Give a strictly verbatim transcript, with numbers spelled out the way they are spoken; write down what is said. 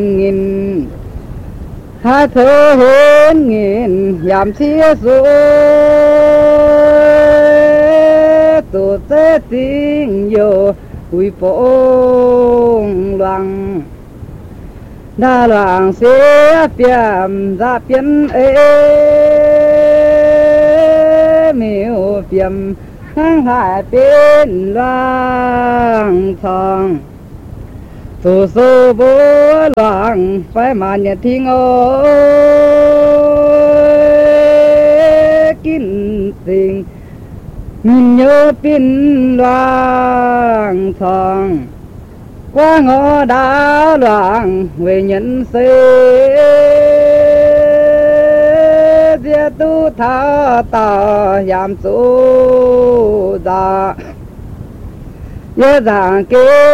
nghìn hai thơ hên nghìn giảm chia số tổ tế tình yêu quy phong loang đa loang sẽ phiền ra phiền ê miêu phiền hăng hải bên loang thang số số bố loang phải mà nhận thiên ơi kín tình nhìn nhớ bên loang thang qua ngõ đá loang về nhận xe dia tu tha ta yam số ra nhớ rằng kế